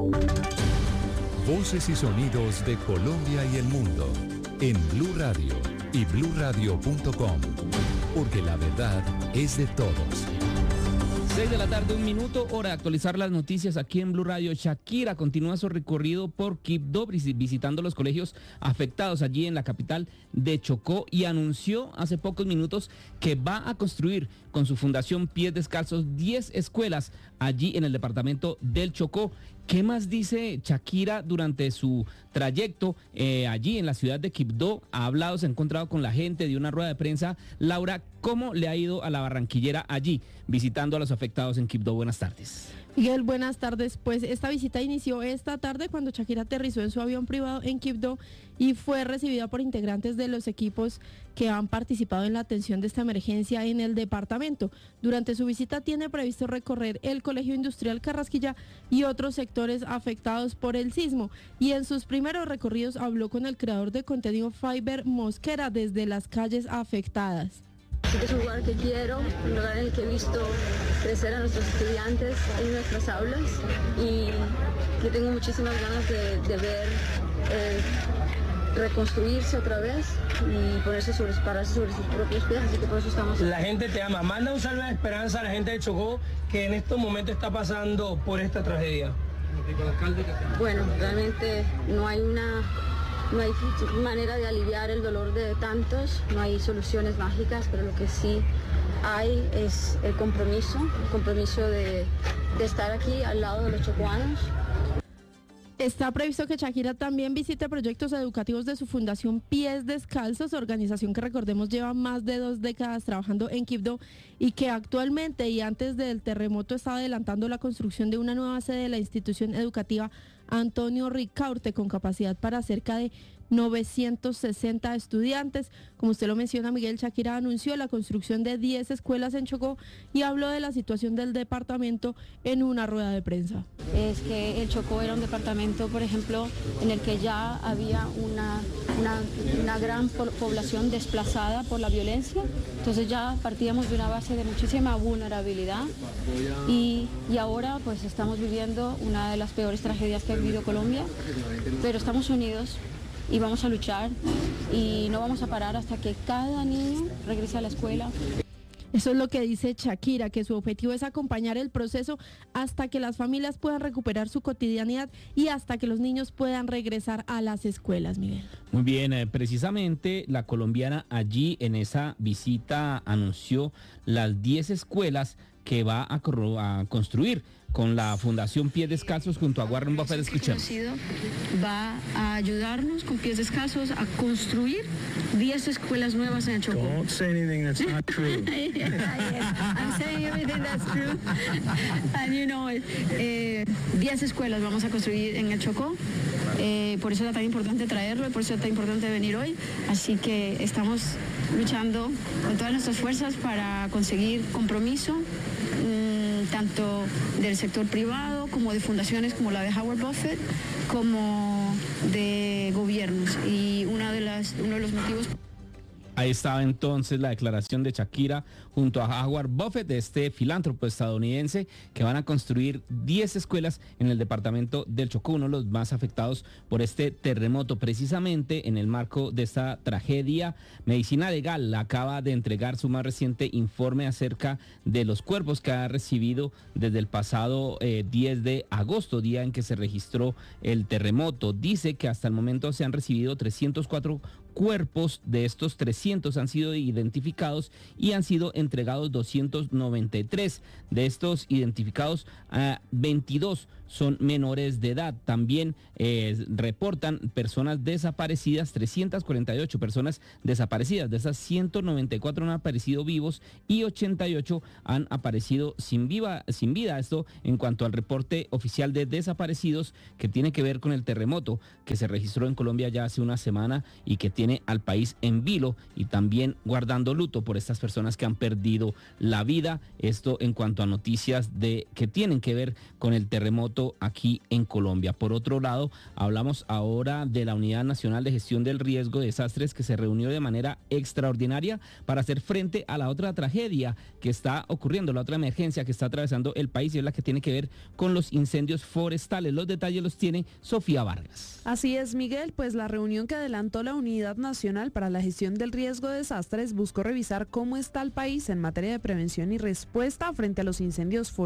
Voces y sonidos de Colombia y el mundo en Blue Radio y bluradio.com, porque la verdad es de todos. 6 de la tarde, 1 minuto, hora de actualizar las noticias aquí en Blue Radio. Shakira continúa su recorrido por Quibdó, visitando los colegios afectados allí en la capital de Chocó, y anunció hace pocos minutos que va a construir con su fundación Pies Descalzos 10 escuelas allí en el departamento del Chocó. ¿Qué más dice Shakira durante su trayecto allí en la ciudad de Quibdó? Ha hablado, se ha encontrado con la gente, dio una rueda de prensa. Laura, ¿cómo le ha ido a la barranquillera allí, visitando a los afectados en Quibdó? Buenas tardes. Miguel, buenas tardes. Pues esta visita inició esta tarde cuando Shakira aterrizó en su avión privado en Quibdó y fue recibida por integrantes de los equipos que han participado en la atención de esta emergencia en el departamento. Durante su visita tiene previsto recorrer el Colegio Industrial Carrasquilla y otros sectores afectados por el sismo. Y en sus primeros recorridos habló con el creador de contenido Fiber Mosquera desde las calles afectadas. Este es un lugar que quiero, un lugar en el que he visto crecer a nuestros estudiantes en nuestras aulas y que tengo muchísimas ganas de ver reconstruirse otra vez y pararse sobre sus propios pies, así que por eso estamos... La gente te ama, manda un saludo de esperanza a la gente de Chocó que en estos momentos está pasando por esta tragedia. Bueno, realmente no hay manera de aliviar el dolor de tantos, no hay soluciones mágicas, pero lo que sí hay es el compromiso de estar aquí al lado de los chocuanos. Está previsto que Shakira también visite proyectos educativos de su fundación Pies Descalzos, organización que, recordemos, lleva más de 2 décadas trabajando en Quibdó y que actualmente y antes del terremoto está adelantando la construcción de una nueva sede de la institución educativa Antonio Ricaurte, con capacidad para cerca de 960 estudiantes. Como usted lo menciona, Miguel, Shakira anunció la construcción de 10 escuelas en Chocó y habló de la situación del departamento en una rueda de prensa. Es que el Chocó era un departamento, por ejemplo, en el que ya había una gran población desplazada por la violencia, entonces ya partíamos de una base de muchísima vulnerabilidad y ahora pues estamos viviendo una de las peores tragedias que ha vivido Colombia, pero estamos unidos y vamos a luchar y no vamos a parar hasta que cada niño regrese a la escuela. Eso es lo que dice Shakira, que su objetivo es acompañar el proceso hasta que las familias puedan recuperar su cotidianidad y hasta que los niños puedan regresar a las escuelas, Miguel. Muy bien, precisamente la colombiana allí en esa visita anunció las 10 escuelas que va a construir con la Fundación Pies Descalzos junto a Warren Buffett. Escuchemos. Va a ayudarnos con Pies Descalzos a construir 10 escuelas nuevas en el Chocó. Don't say anything that's not true. I'm saying everything that's true. And you know it. 10 escuelas vamos a construir en el Chocó. Por eso era tan importante traerlo y por eso era tan importante venir hoy. Así que estamos luchando con todas nuestras fuerzas para conseguir compromiso, tanto del sector privado como de fundaciones como la de Howard Buffett, como de gobiernos. Y uno de los motivos... Ahí estaba entonces la declaración de Shakira junto a Howard Buffett, de este filántropo estadounidense, que van a construir 10 escuelas en el departamento del Chocó, uno de los más afectados por este terremoto. Precisamente en el marco de esta tragedia, Medicina Legal acaba de entregar su más reciente informe acerca de los cuerpos que ha recibido desde el pasado 10 de agosto, día en que se registró el terremoto. Dice que hasta el momento se han recibido 304 cuerpos, de estos 300 han sido identificados y han sido entregados 293. De estos identificados, 22 son menores de edad. También reportan personas desaparecidas, 348 personas desaparecidas. De esas, 194 han aparecido vivos y 88 han aparecido sin vida. Esto en cuanto al reporte oficial de desaparecidos, que tiene que ver con el terremoto que se registró en Colombia ya hace una semana y que tiene al país en vilo y también guardando luto por estas personas que han perdido la vida. Esto en cuanto a noticias que tienen que ver con el terremoto terremoto aquí en Colombia. Por otro lado, hablamos ahora de la Unidad Nacional de Gestión del Riesgo de Desastres, que se reunió de manera extraordinaria para hacer frente a la otra tragedia que está ocurriendo, la otra emergencia que está atravesando el país, y es la que tiene que ver con los incendios forestales. Los detalles los tiene Sofía Vargas. Así es, Miguel, pues la reunión que adelantó la Unidad Nacional para la Gestión del Riesgo de Desastres buscó revisar cómo está el país en materia de prevención y respuesta frente a los incendios forestales